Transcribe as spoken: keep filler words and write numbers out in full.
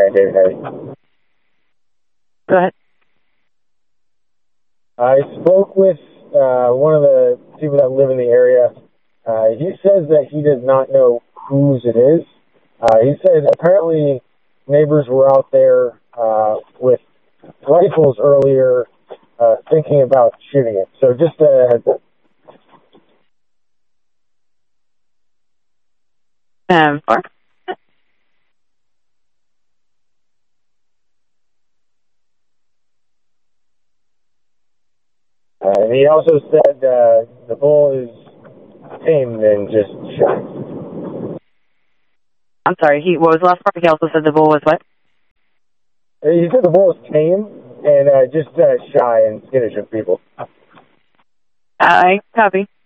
Ryan David Heavy. Go ahead. I spoke with uh, one of the people that live in the area. Uh, he says that he does not know whose it is. Uh, he said apparently neighbors were out there uh, with rifles earlier uh, thinking about shooting it. So just a heads up. Um, four. Uh, and he also said uh, the bull is tamed and just shy. I'm sorry, he, what was the last part? He also said the bull was what? He said the bull is tame and uh, just uh, shy and skittish of people. I copy.